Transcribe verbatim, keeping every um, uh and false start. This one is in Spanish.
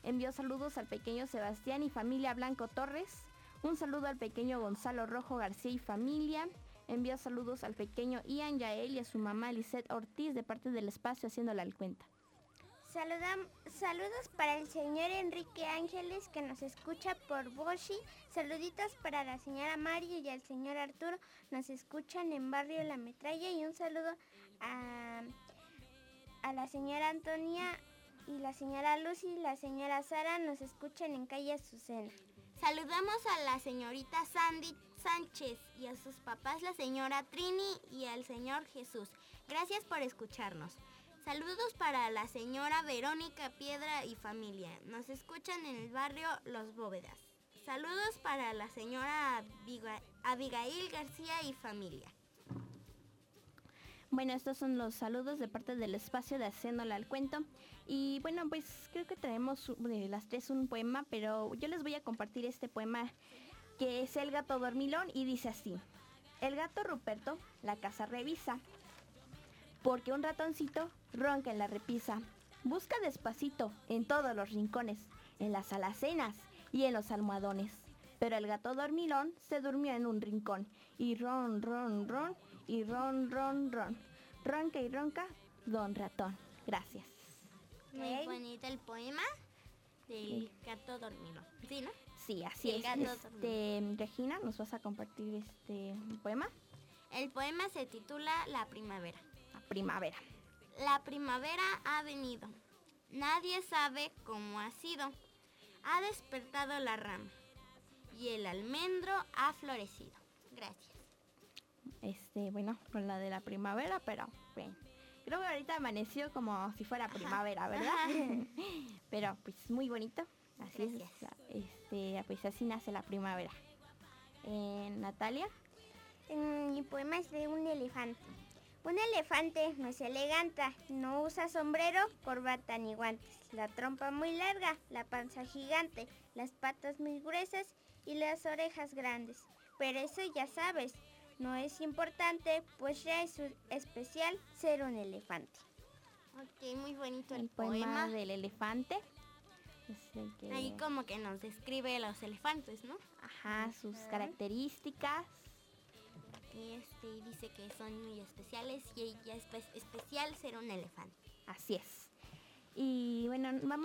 envió saludos al pequeño Sebastián y familia Blanco Torres. Un saludo al pequeño Gonzalo Rojo García y familia. Envió saludos al pequeño Ian Yael y a su mamá Lisette Ortiz de parte del espacio Haciéndola al Cuenta. Saludam, saludos para el señor Enrique Ángeles que nos escucha por Boshi. Saluditos para la señora Mario y al señor Arturo, nos escuchan en Barrio La Metralla. Y un saludo a, a la señora Antonia y la señora Lucy y la señora Sara, nos escuchan en calle Azucena. Saludamos a la señorita Sandy Sánchez y a sus papás, la señora Trini y al señor Jesús. Gracias por escucharnos. Saludos para la señora Verónica Piedra y familia. Nos escuchan en el barrio Los Bóvedas. Saludos para la señora Abiga- Abigail García y familia. Bueno, estos son los saludos de parte del espacio de Haciéndola al Cuento. Y bueno, pues creo que traemos de las tres un poema, pero yo les voy a compartir este poema que es El gato dormilón y dice así. El gato Ruperto la casa revisa, porque un ratoncito ronca en la repisa. Busca despacito en todos los rincones, en las alacenas y en los almohadones. Pero el gato dormilón se durmió en un rincón, y ron, ron, ron, y ron, ron, ron. Ronca y ronca, don ratón. Gracias. Muy Ok. bonito el poema del gato dormido. ¿Sí, no? Sí, así El es. gato Este, Regina, ¿nos vas a compartir este un poema? El poema se titula La primavera. La primavera. La primavera ha venido. Nadie sabe cómo ha sido. Ha despertado la rama y el almendro ha florecido. Gracias. Este, bueno, con la de la primavera, pero bien. Creo que ahorita amaneció como si fuera primavera, ¿verdad? Pero pues muy bonito. Así Gracias. es. Este, pues así nace la primavera. Eh, Natalia. Mm, Mi poema es de un elefante. Un elefante no es elegante, no usa sombrero, corbata ni guantes. La trompa muy larga, la panza gigante, las patas muy gruesas y las orejas grandes. Pero eso ya sabes, no es importante, pues ya es un- especial ser un elefante. Ok, muy bonito el, El poema poema. del elefante. Es el que- Ahí como que nos describe los elefantes, ¿no? Ajá, sus características. Y este dice que son muy especiales y ya es espe- especial ser un elefante. Así es. Y bueno, vamos